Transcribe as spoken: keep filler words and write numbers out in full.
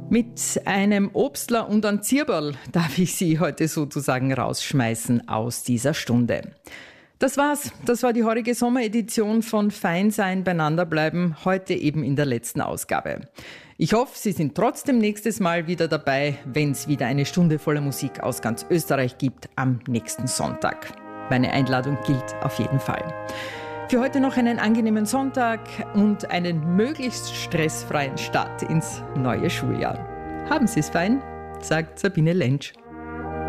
Mit einem Obstler und einem Zirberl darf ich Sie heute sozusagen rausschmeißen aus dieser Stunde. Das war's. Das war die heurige Sommeredition von Fein sein, beieinander bleiben, heute eben in der letzten Ausgabe. Ich hoffe, Sie sind trotzdem nächstes Mal wieder dabei, wenn es wieder eine Stunde voller Musik aus ganz Österreich gibt am nächsten Sonntag. Meine Einladung gilt auf jeden Fall. Für heute noch einen angenehmen Sonntag und einen möglichst stressfreien Start ins neue Schuljahr. Haben Sie es fein, sagt Sabine Lentsch.